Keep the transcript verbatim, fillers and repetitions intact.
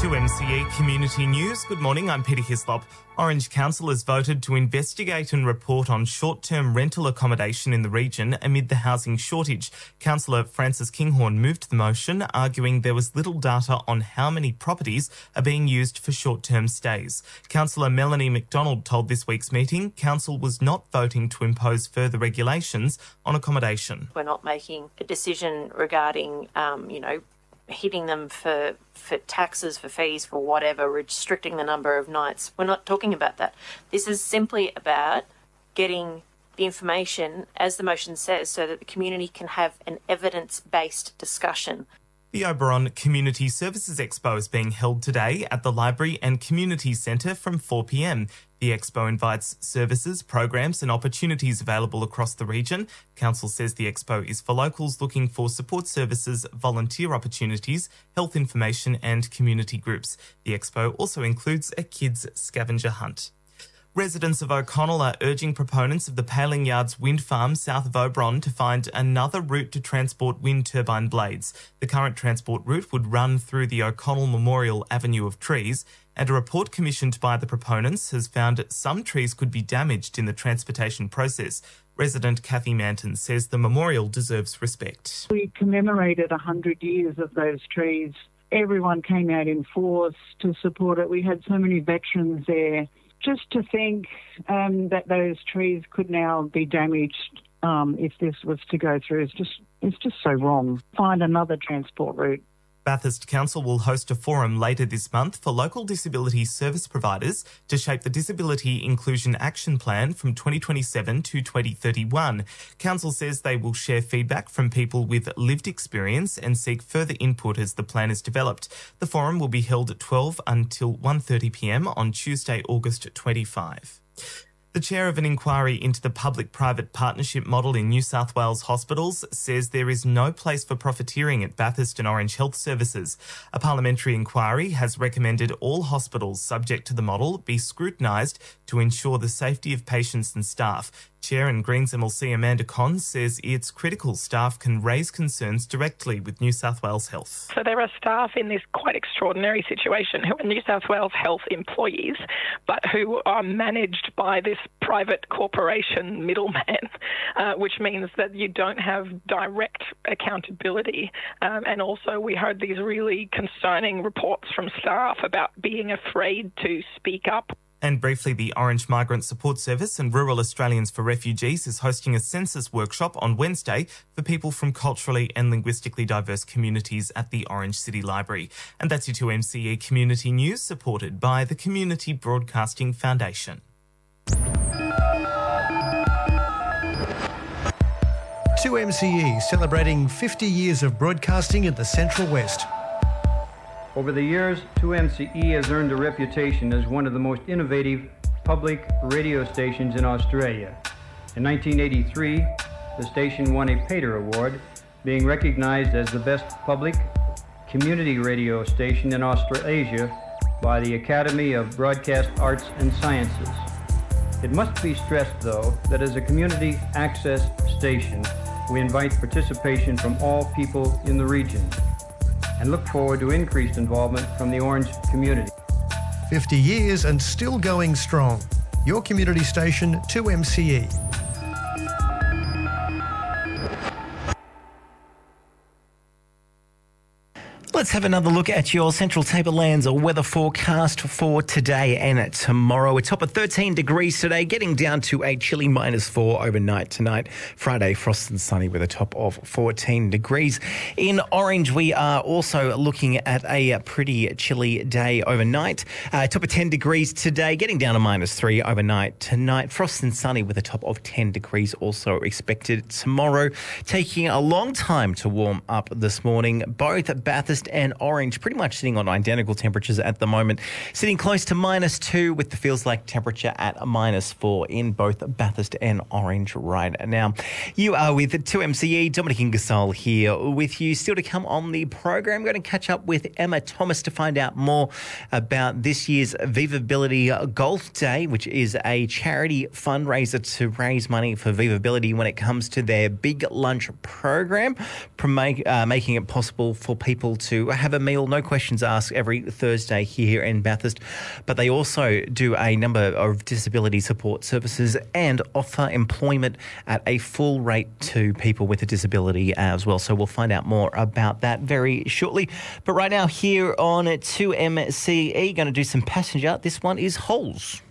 two M C E Community News. Good morning, I'm Peter Hislop. Orange Council has voted to investigate and report on short-term rental accommodation in the region amid the housing shortage. Councillor Francis Kinghorn moved the motion, arguing there was little data on how many properties are being used for short-term stays. Councillor Melanie McDonald told this week's meeting Council was not voting to impose further regulations on accommodation. We're not making a decision regarding, um, you know, hitting them for, for taxes, for fees, for whatever, restricting the number of nights. We're not talking about that. This is simply about getting the information, as the motion says, so that the community can have an evidence-based discussion. The Oberon Community Services Expo is being held today at the Library and Community Centre from four p m. The expo invites services, programs and opportunities available across the region. Council says the expo is for locals looking for support services, volunteer opportunities, health information and community groups. The expo also includes a kids scavenger hunt. Residents of O'Connell are urging proponents of the Paling Yards wind farm south of Oberon to find another route to transport wind turbine blades. The current transport route would run through the O'Connell Memorial Avenue of trees, and a report commissioned by the proponents has found some trees could be damaged in the transportation process. Resident Kathy Manton says the memorial deserves respect. We commemorated one hundred years of those trees. Everyone came out in force to support it. We had so many veterans there. Just to think um, that those trees could now be damaged um, if this was to go through is just it's just so wrong. Find another transport route. Bathurst Council will host a forum later this month for local disability service providers to shape the Disability Inclusion Action Plan from twenty twenty-seven to twenty thirty-one. Council says they will share feedback from people with lived experience and seek further input as the plan is developed. The forum will be held at twelve until one thirty p m on Tuesday, August twenty-fifth. The chair of an inquiry into the public-private partnership model in New South Wales hospitals says there is no place for profiteering at Bathurst and Orange Health Services. A parliamentary inquiry has recommended all hospitals subject to the model be scrutinised to ensure the safety of patients and staff. Chair and Greens M L C Amanda Conn says it's critical staff can raise concerns directly with New South Wales Health. So there are staff in this quite extraordinary situation who are New South Wales Health employees, but who are managed by this private corporation middleman, uh, which means that you don't have direct accountability. Um, and also we heard these really concerning reports from staff about being afraid to speak up. And briefly, the Orange Migrant Support Service and Rural Australians for Refugees is hosting a census workshop on Wednesday for people from culturally and linguistically diverse communities at the Orange City Library. And that's your two M C E Community News, supported by the Community Broadcasting Foundation. two M C E celebrating fifty years of broadcasting in the Central West. Over the years, two M C E has earned a reputation as one of the most innovative public radio stations in Australia. In nineteen eighty-three, the station won a Pater Award, being recognized as the best public community radio station in Australasia by the Academy of Broadcast Arts and Sciences. It must be stressed, though, that as a community access station, we invite participation from all people in the region and look forward to increased involvement from the Orange community. fifty years and still going strong. Your community station, two M C E. Let's have another look at your Central Tablelands weather forecast for today and tomorrow. It's top of thirteen degrees today, getting down to a chilly minus four overnight tonight. Friday, frost and sunny with a top of fourteen degrees. In Orange, we are also looking at a pretty chilly day overnight. Uh, top of ten degrees today, getting down to minus three overnight tonight. Frost and sunny with a top of ten degrees also expected tomorrow. Taking a long time to warm up this morning. Both Bathurst and Orange pretty much sitting on identical temperatures at the moment, sitting close to minus two with the feels like temperature at minus four in both Bathurst and Orange right now. You are with two M C E, Dominic Ingersoll here with you. Still to come on the program, we're going to catch up with Emma Thomas to find out more about this year's Vivability Golf Day, which is a charity fundraiser to raise money for Vivability when it comes to their Big Lunch program, uh, making it possible for people to to have a meal, no questions asked, every Thursday here in Bathurst. But they also do a number of disability support services and offer employment at a full rate to people with a disability as well. So we'll find out more about that very shortly. But right now here on two M C E, going to do some passenger. This one is Holes.